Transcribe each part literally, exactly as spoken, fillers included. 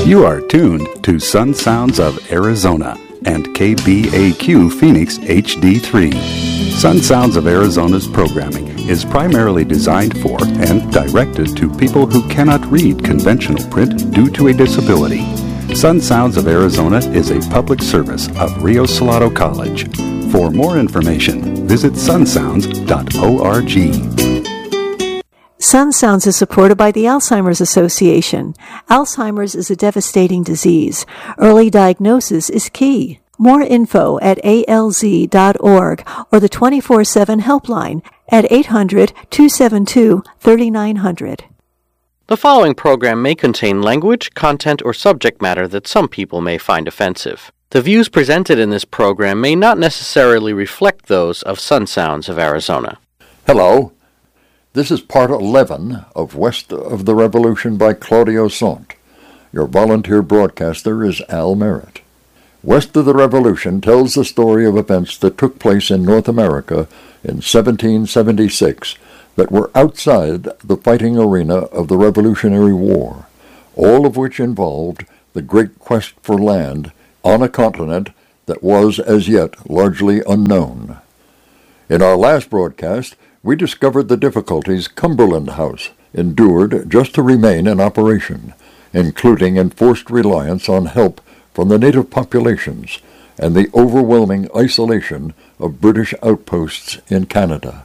You are tuned to Sun Sounds of Arizona and K B A Q Phoenix H D three. Sun Sounds of Arizona's programming is primarily designed for and directed to people who cannot read conventional print due to a disability. Sun Sounds of Arizona is a public service of Rio Salado College. For more information, visit sun sounds dot org. Sun Sounds is supported by the Alzheimer's Association. Alzheimer's is a devastating disease. Early diagnosis is key. More info at A L Z dot org or the twenty-four seven helpline at eight hundred, two seven two, three nine zero zero. The following program may contain language, content, or subject matter that some people may find offensive. The views presented in this program may not necessarily reflect those of Sun Sounds of Arizona. Hello. This is part eleven of West of the Revolution by Claudio Sant. Your volunteer broadcaster is Al Merritt. West of the Revolution tells the story of events that took place in North America in seventeen seventy-six that were outside the fighting arena of the Revolutionary War, all of which involved the great quest for land on a continent that was as yet largely unknown. In our last broadcast, we discovered the difficulties Cumberland House endured just to remain in operation, including enforced reliance on help from the native populations and the overwhelming isolation of British outposts in Canada.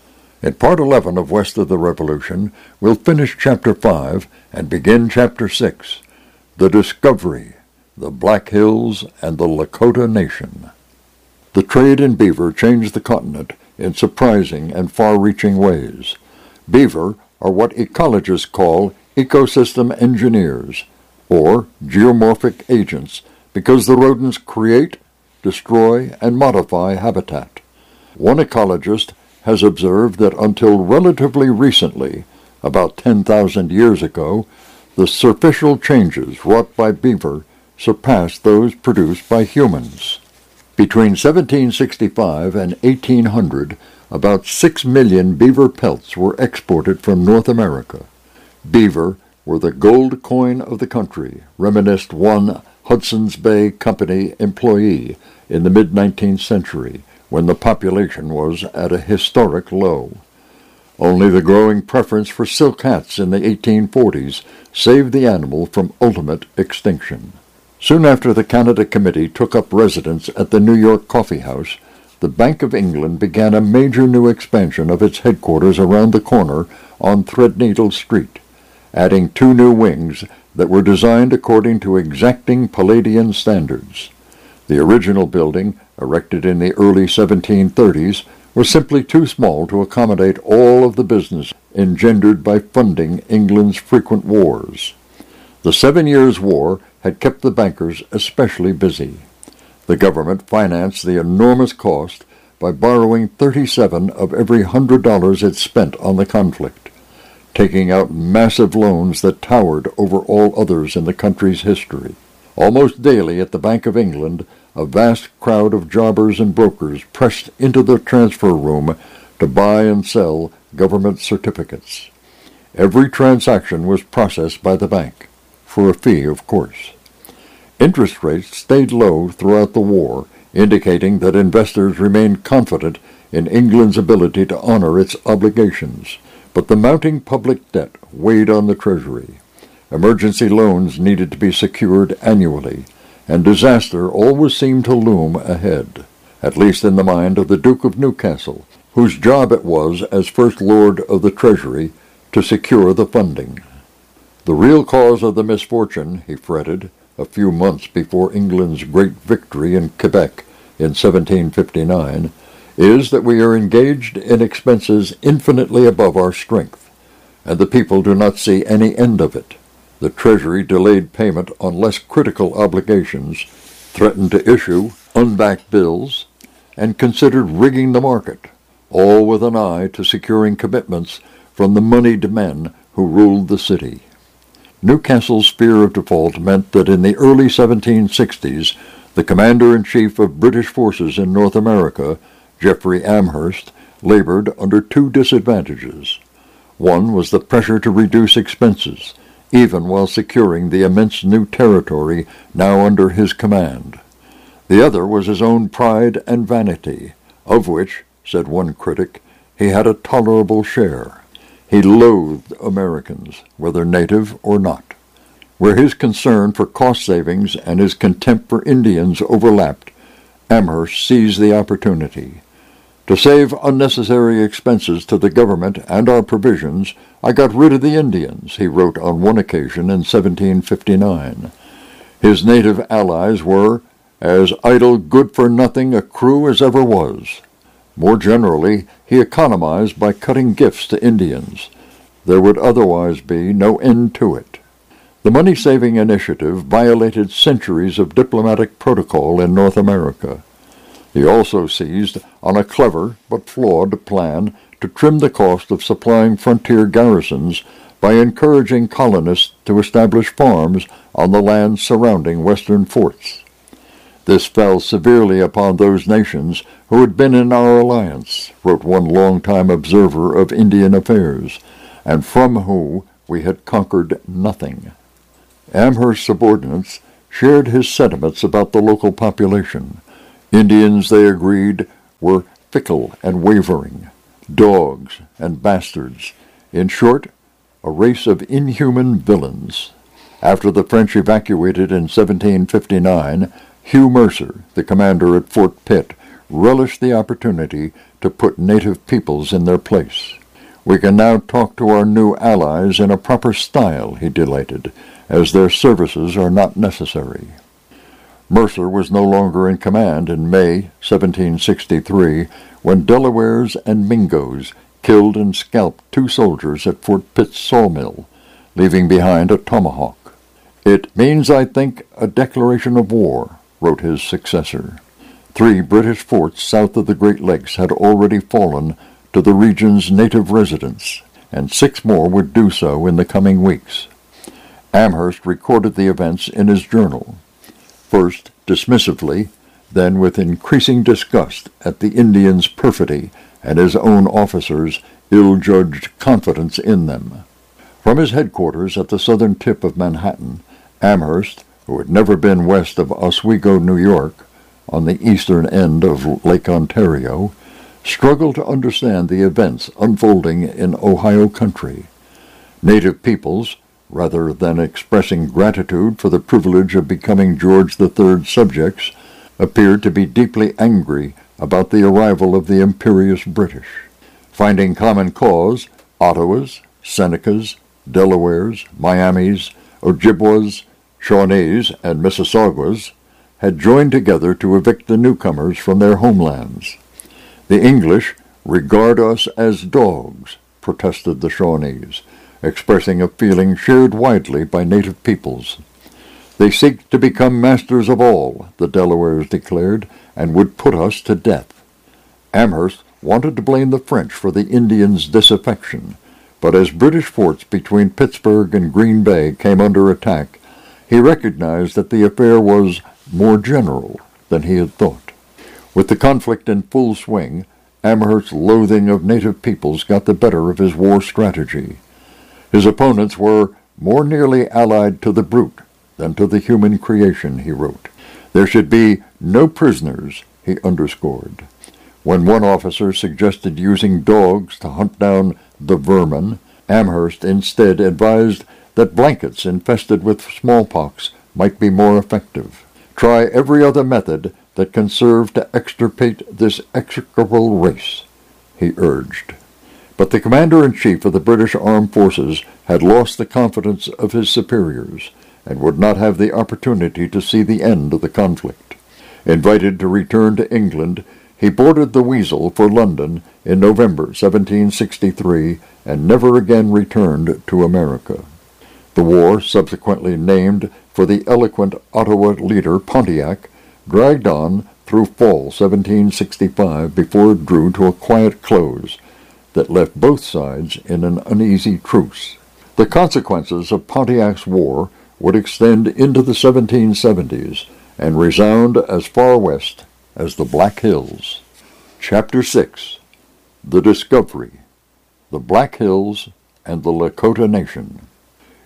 In part eleven of West of the Revolution, we'll finish Chapter five and begin Chapter six, The Discovery, the Black Hills, and the Lakota Nation. The trade in beaver changed the continent in surprising and far-reaching ways. Beaver are what ecologists call ecosystem engineers, or geomorphic agents, because the rodents create, destroy, and modify habitat. One ecologist has observed that until relatively recently, about ten thousand years ago, the superficial changes wrought by beaver surpassed those produced by humans. Between seventeen sixty-five and eighteen hundred, about six million beaver pelts were exported from North America. Beaver were the gold coin of the country, reminisced one Hudson's Bay Company employee in the mid-nineteenth century, when the population was at a historic low. Only the growing preference for silk hats in the eighteen forties saved the animal from ultimate extinction. Soon after the Canada Committee took up residence at the New York Coffee House, the Bank of England began a major new expansion of its headquarters around the corner on Threadneedle Street, adding two new wings that were designed according to exacting Palladian standards. The original building, erected in the early seventeen thirties, was simply too small to accommodate all of the business engendered by funding England's frequent wars. The Seven Years' War had kept the bankers especially busy. The government financed the enormous cost by borrowing thirty-seven of every hundred dollars it spent on the conflict, taking out massive loans that towered over all others in the country's history. Almost daily at the Bank of England, a vast crowd of jobbers and brokers pressed into the transfer room to buy and sell government certificates. Every transaction was processed by the bank, for a fee, of course. Interest rates stayed low throughout the war, indicating that investors remained confident in England's ability to honor its obligations. But the mounting public debt weighed on the Treasury. Emergency loans needed to be secured annually, and disaster always seemed to loom ahead, at least in the mind of the Duke of Newcastle, whose job it was as First Lord of the Treasury to secure the funding. The real cause of the misfortune, he fretted, a few months before England's great victory in Quebec in seventeen fifty-nine, is that we are engaged in expenses infinitely above our strength, and the people do not see any end of it. The Treasury delayed payment on less critical obligations, threatened to issue unbacked bills, and considered rigging the market, all with an eye to securing commitments from the moneyed men who ruled the city. Newcastle's fear of default meant that in the early seventeen sixties, the commander-in-chief of British forces in North America, Jeffrey Amherst, labored under two disadvantages. One was the pressure to reduce expenses, even while securing the immense new territory now under his command. The other was his own pride and vanity, of which, said one critic, he had a tolerable share. He loathed Americans, whether native or not. Where his concern for cost savings and his contempt for Indians overlapped, Amherst seized the opportunity. To save unnecessary expenses to the government and our provisions, I got rid of the Indians, he wrote on one occasion in seventeen fifty-nine. His native allies were as idle, good-for-nothing a crew as ever was. More generally, he economized by cutting gifts to Indians. There would otherwise be no end to it. The money-saving initiative violated centuries of diplomatic protocol in North America. He also seized on a clever but flawed plan to trim the cost of supplying frontier garrisons by encouraging colonists to establish farms on the land surrounding western forts. This fell severely upon those nations who had been in our alliance, wrote one long-time observer of Indian affairs, and from whom we had conquered nothing. Amherst's subordinates shared his sentiments about the local population. Indians, they agreed, were fickle and wavering, dogs and bastards, in short, a race of inhuman villains. After the French evacuated in seventeen fifty-nine, Hugh Mercer, the commander at Fort Pitt, relished the opportunity to put native peoples in their place. We can now talk to our new allies in a proper style, he dilated, as their services are not necessary. Mercer was no longer in command in May seventeen sixty-three, when Delawares and Mingos killed and scalped two soldiers at Fort Pitt's sawmill, leaving behind a tomahawk. "It means, I think, a declaration of war," wrote his successor. Three British forts south of the Great Lakes had already fallen to the region's native residents, and six more would do so in the coming weeks. Amherst recorded the events in his journal, first dismissively, then with increasing disgust at the Indians' perfidy and his own officers' ill-judged confidence in them. From his headquarters at the southern tip of Manhattan, Amherst, who had never been west of Oswego, New York, on the eastern end of Lake Ontario, struggled to understand the events unfolding in Ohio country. Native peoples, rather than expressing gratitude for the privilege of becoming George the Third's subjects, appeared to be deeply angry about the arrival of the imperious British. Finding common cause, Ottawas, Senecas, Delawares, Miamis, Ojibwas, Shawnees, and Mississaugas had joined together to evict the newcomers from their homelands. "The English regard us as dogs," protested the Shawnees, expressing a feeling shared widely by native peoples. "They seek to become masters of all," the Delawares declared, "and would put us to death." Amherst wanted to blame the French for the Indians' disaffection, but as British forts between Pittsburgh and Green Bay came under attack, he recognized that the affair was more general than he had thought. With the conflict in full swing, Amherst's loathing of native peoples got the better of his war strategy. His opponents were more nearly allied to the brute than to the human creation, he wrote. There should be no prisoners, he underscored. When one officer suggested using dogs to hunt down the vermin, Amherst instead advised that blankets infested with smallpox might be more effective. Try every other method that can serve to extirpate this execrable race, he urged. But the commander-in-chief of the British Armed Forces had lost the confidence of his superiors, and would not have the opportunity to see the end of the conflict. Invited to return to England, he boarded the Weasel for London in November seventeen sixty-three, and never again returned to America. The war, subsequently named for the eloquent Ottawa leader Pontiac, dragged on through fall seventeen sixty-five before it drew to a quiet close that left both sides in an uneasy truce. The consequences of Pontiac's war would extend into the seventeen seventies and resound as far west as the Black Hills. Chapter six. The Discovery, the Black Hills, and the Lakota Nation.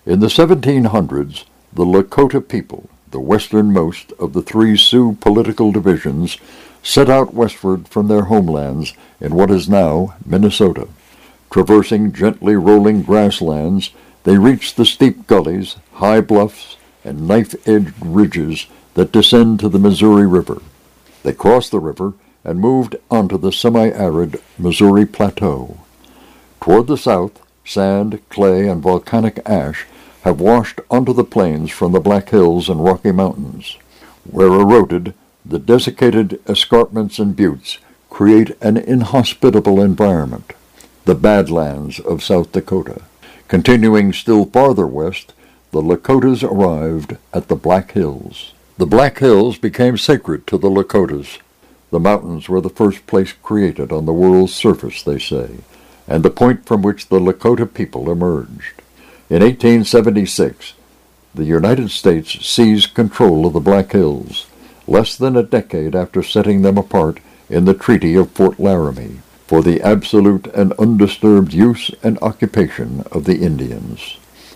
In the seventeen hundreds, the Lakota people, the westernmost of the three Sioux political divisions, set out westward from their homelands in what is now Minnesota. Traversing gently rolling grasslands, they reached the steep gullies, high bluffs, and knife-edged ridges that descend to the Missouri River. They crossed the river and moved onto the semi-arid Missouri Plateau. Toward the south, sand, clay, and volcanic ash have washed onto the plains from the Black Hills and Rocky Mountains. Where eroded, the desiccated escarpments and buttes create an inhospitable environment, the Badlands of South Dakota. Continuing still farther west, the Lakotas arrived at the Black Hills. The Black Hills became sacred to the Lakotas. The mountains were the first place created on the world's surface, they say, and the point from which the Lakota people emerged. In eighteen seventy-six, the United States seized control of the Black Hills, less than a decade after setting them apart in the Treaty of Fort Laramie, for the absolute and undisturbed use and occupation of the Indians.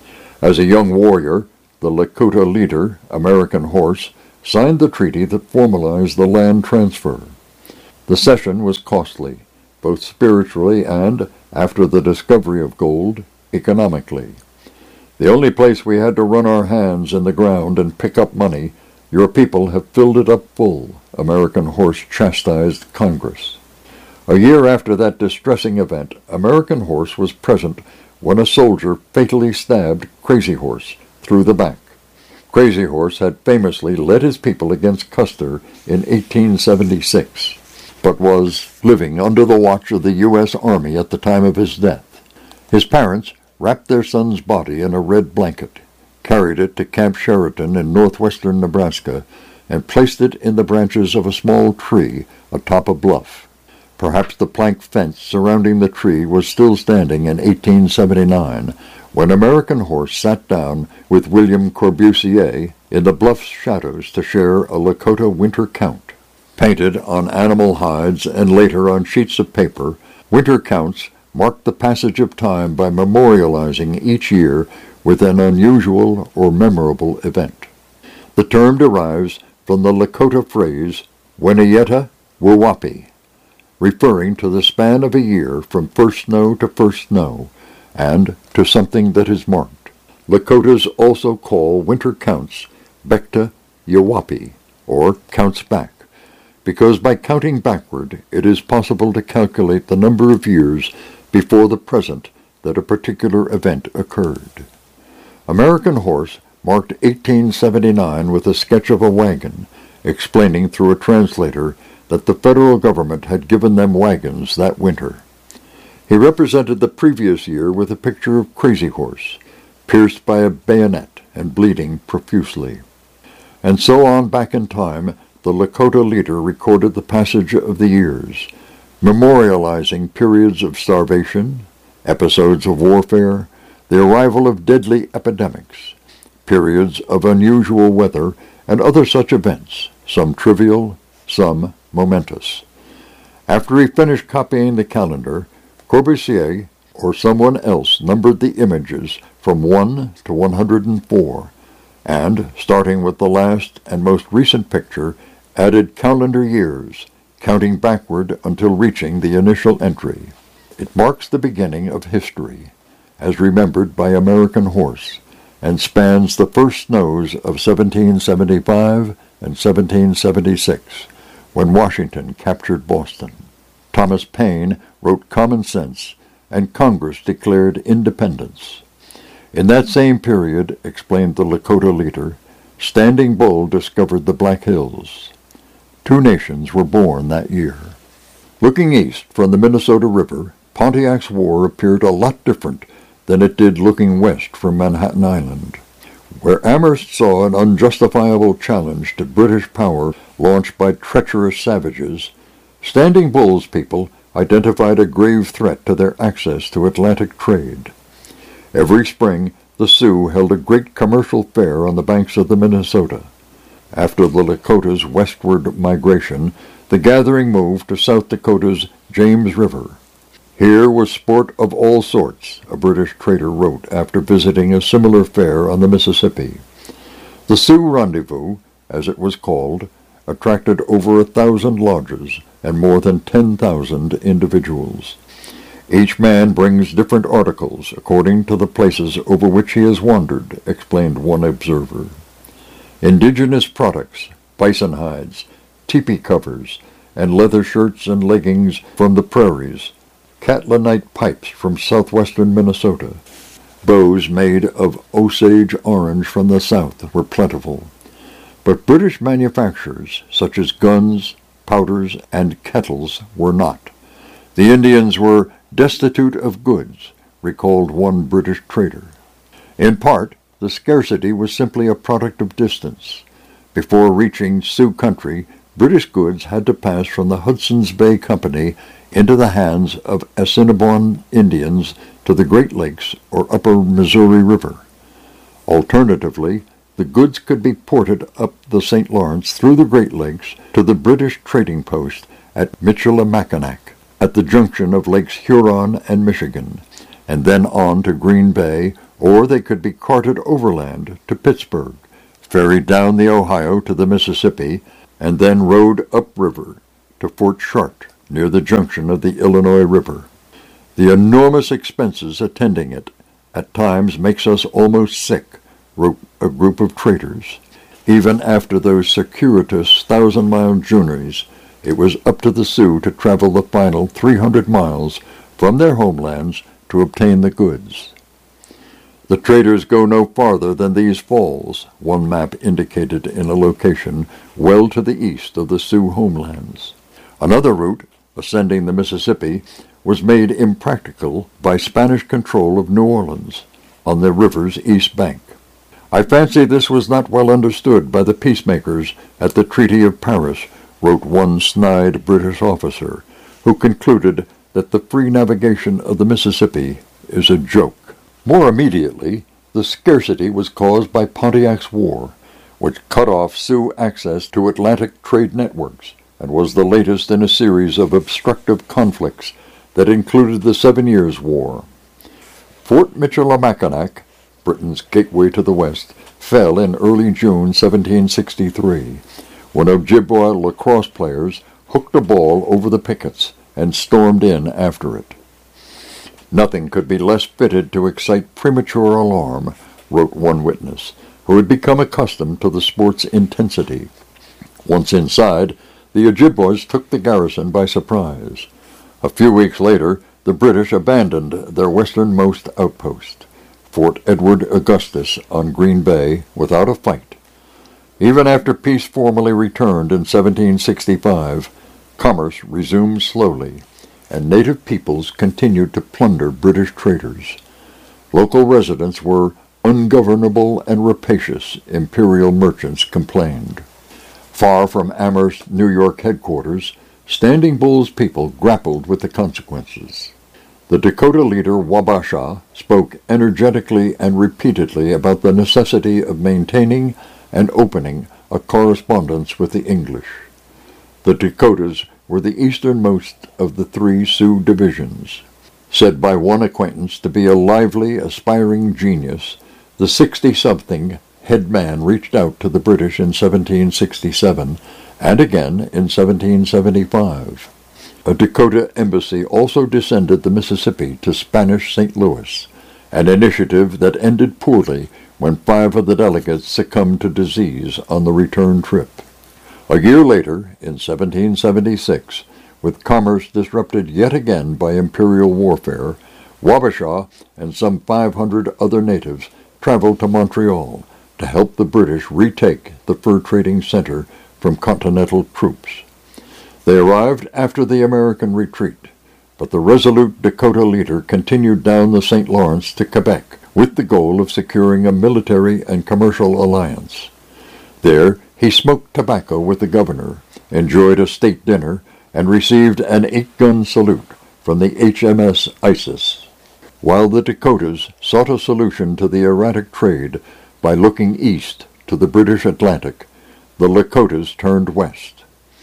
As a young warrior, the Lakota leader, American Horse, signed the treaty that formalized the land transfer. The cession was costly, both spiritually and, after the discovery of gold, economically. The only place we had to run our hands in the ground and pick up money, your people have filled it up full, American Horse chastised Congress. A year after that distressing event, American Horse was present when a soldier fatally stabbed Crazy Horse through the back. Crazy Horse had famously led his people against Custer in eighteen seventy-six, but was living under the watch of the U S Army at the time of his death. His parents wrapped their son's body in a red blanket, carried it to Camp Sheridan in northwestern Nebraska, and placed it in the branches of a small tree atop a bluff. Perhaps the plank fence surrounding the tree was still standing in eighteen seventy-nine, when American Horse sat down with William Corbusier in the bluff's shadows to share a Lakota winter count. Painted on animal hides and later on sheets of paper, winter counts marked the passage of time by memorializing each year with an unusual or memorable event. The term derives from the Lakota phrase, Weniyeta Wuwapi, referring to the span of a year from first snow to first snow, and to something that is marked. Lakotas also call winter counts Bekta Yawapi, or counts back, because by counting backward it is possible to calculate the number of years before the present that a particular event occurred. American Horse marked eighteen seventy-nine with a sketch of a wagon, explaining through a translator that the federal government had given them wagons that winter. He represented the previous year with a picture of Crazy Horse, pierced by a bayonet and bleeding profusely. And so on back in time, the Lakota leader recorded the passage of the years, memorializing periods of starvation, episodes of warfare, the arrival of deadly epidemics, periods of unusual weather, and other such events, some trivial, some momentous. After he finished copying the calendar, Corbusier or someone else numbered the images from one to one hundred four, and, starting with the last and most recent picture, added calendar years, counting backward until reaching the initial entry. It marks the beginning of history, as remembered by American Horse, and spans the first snows of seventeen seventy-five and seventeen seventy-six, when Washington captured Boston. Thomas Paine wrote Common Sense, and Congress declared independence. In that same period, explained the Lakota leader, Standing Bull discovered the Black Hills. Two nations were born that year. Looking east from the Minnesota River, Pontiac's war appeared a lot different than it did looking west from Manhattan Island. Where Amherst saw an unjustifiable challenge to British power launched by treacherous savages, Standing Bull's people identified a grave threat to their access to Atlantic trade. Every spring, the Sioux held a great commercial fair on the banks of the Minnesota. After the Lakota's westward migration, the gathering moved to South Dakota's James River. Here was sport of all sorts, a British trader wrote after visiting a similar fair on the Mississippi. The Sioux Rendezvous, as it was called, attracted over a thousand lodges and more than ten thousand individuals. Each man brings different articles according to the places over which he has wandered, explained one observer. Indigenous products, bison hides, teepee covers, and leather shirts and leggings from the prairies, Catlinite pipes from southwestern Minnesota, bows made of Osage orange from the south were plentiful. But British manufactures, such as guns, powders, and kettles, were not. The Indians were destitute of goods, recalled one British trader. In part, the scarcity was simply a product of distance. Before reaching Sioux country, British goods had to pass from the Hudson's Bay Company into the hands of Assiniboine Indians to the Great Lakes or upper Missouri River. Alternatively, the goods could be ported up the Saint Lawrence through the Great Lakes to the British trading post at Michilimackinac, at the junction of Lakes Huron and Michigan, and then on to Green Bay, or they could be carted overland to Pittsburgh, ferried down the Ohio to the Mississippi, and then rowed upriver to Fort Chart, near the junction of the Illinois River. The enormous expenses attending it at times makes us almost sick, wrote a group of traders. Even after those circuitous thousand-mile journeys, it was up to the Sioux to travel the final three hundred miles from their homelands to obtain the goods. The traders go no farther than these falls, one map indicated in a location well to the east of the Sioux homelands. Another route, ascending the Mississippi, was made impractical by Spanish control of New Orleans, on the river's east bank. I fancy this was not well understood by the peacemakers at the Treaty of Paris, wrote one snide British officer, who concluded that the free navigation of the Mississippi is a joke. More immediately, the scarcity was caused by Pontiac's War, which cut off Sioux access to Atlantic trade networks, and was the latest in a series of obstructive conflicts that included the Seven Years' War. Fort Michilimackinac, Britain's gateway to the west, fell in early June seventeen sixty-three, when Ojibwa lacrosse players hooked a ball over the pickets and stormed in after it. Nothing could be less fitted to excite premature alarm, wrote one witness, who had become accustomed to the sport's intensity. Once inside, the Ojibwas took the garrison by surprise. A few weeks later, the British abandoned their westernmost outpost, Fort Edward Augustus on Green Bay, without a fight. Even after peace formally returned in seventeen sixty-five, commerce resumed slowly, and native peoples continued to plunder British traders. Local residents were ungovernable and rapacious, imperial merchants complained. Far from Amherst, New York headquarters, Standing Bull's people grappled with the consequences. The Dakota leader Wabasha spoke energetically and repeatedly about the necessity of maintaining and opening a correspondence with the English. The Dakotas were the easternmost of the three Sioux divisions. Said by one acquaintance to be a lively, aspiring genius, the sixty-something head man reached out to the British in seventeen sixty-seven and again in seventeen seventy-five. A Dakota embassy also descended the Mississippi to Spanish Saint Louis, an initiative that ended poorly when five of the delegates succumbed to disease on the return trip. A year later, in seventeen seventy-six, with commerce disrupted yet again by imperial warfare, Wabasha and some five hundred other natives traveled to Montreal to help the British retake the fur-trading center from Continental troops. They arrived after the American retreat, but the resolute Dakota leader continued down the Saint Lawrence to Quebec with the goal of securing a military and commercial alliance. There, he smoked tobacco with the governor, enjoyed a state dinner, and received an eight-gun salute from the H M S Isis. While the Dakotas sought a solution to the erratic trade by looking east to the British Atlantic, the Lakotas turned west.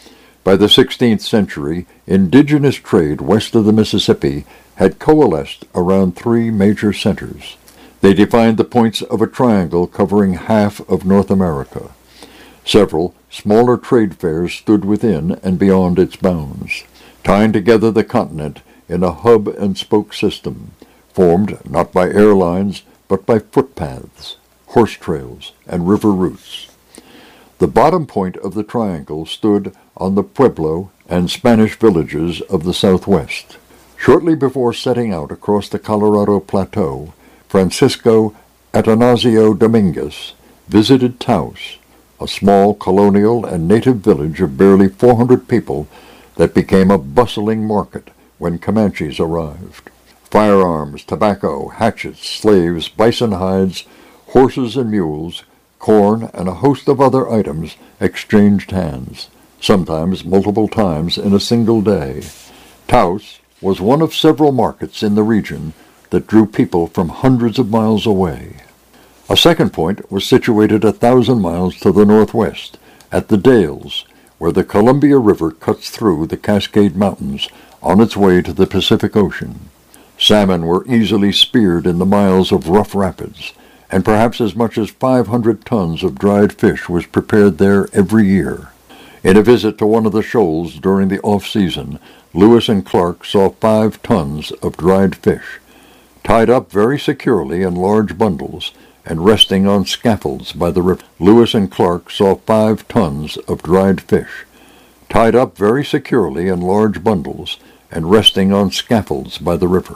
By the sixteenth century, indigenous trade west of the Mississippi had coalesced around three major centers. They defined the points of a triangle covering half of North America. Several smaller trade fairs stood within and beyond its bounds, tying together the continent in a hub-and-spoke system, formed not by airlines but by footpaths, horse trails, and river routes. The bottom point of the triangle stood on the Pueblo and Spanish villages of the southwest. Shortly before setting out across the Colorado Plateau, Francisco Atanasio Dominguez visited Taos, a small colonial and native village of barely four hundred people that became a bustling market when Comanches arrived. Firearms, tobacco, hatchets, slaves, bison hides, horses and mules, corn, and a host of other items exchanged hands, sometimes multiple times in a single day. Taos was one of several markets in the region that drew people from hundreds of miles away. A second point was situated a thousand miles to the northwest, at the Dalles, where the Columbia River cuts through the Cascade Mountains on its way to the Pacific Ocean. Salmon were easily speared in the miles of rough rapids, and perhaps as much as five hundred tons of dried fish was prepared there every year. In a visit to one of the shoals during the off-season, Lewis and Clark saw five tons of dried fish, tied up very securely in large bundles and resting on scaffolds by the river. Lewis and Clark saw five tons of dried fish, tied up very securely in large bundles and resting on scaffolds by the river.